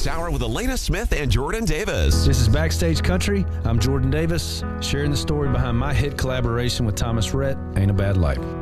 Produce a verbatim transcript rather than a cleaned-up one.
next hour with Elena Smith and Jordan Davis. This is Backstage Country. I'm Jordan Davis, sharing the story behind my hit collaboration with Thomas Rhett, Ain't a Bad Life.